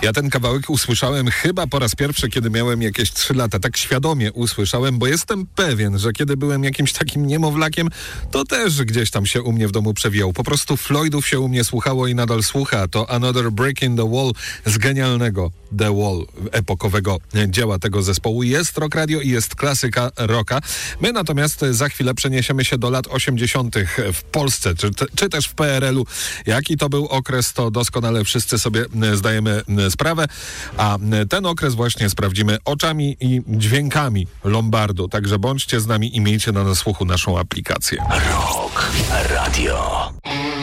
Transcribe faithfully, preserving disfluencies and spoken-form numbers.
Ja ten kawałek usłyszałem chyba po raz pierwszy, kiedy miałem jakieś trzy lata. Tak świadomie usłyszałem, bo jestem pewien, że kiedy byłem jakimś takim niemowlakiem, to też gdzieś tam się u mnie w domu przewijał. Po prostu Floydów się u mnie słuchało i nadal słucha. To Another Brick in the Wall z genialnego The Wall, epokowego dzieła tego zespołu. Jest Rock Radio i jest klasyka rocka. My natomiast za chwilę przeniesiemy się do lat osiemdziesiątych w Polsce, czy, czy też w P R L u. Jaki to był okres, to doskonale wszyscy sobie zdajemy sprawę, a ten okres właśnie sprawdzimy oczami i dźwiękami Lombardu. Także bądźcie z nami i miejcie na słuchu naszą aplikację. Rock Radio.